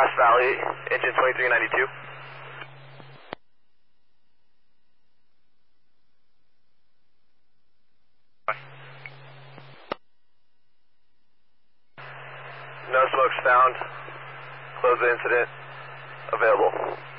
Grass Valley, engine 2392. No smokes found. Close the incident. Available.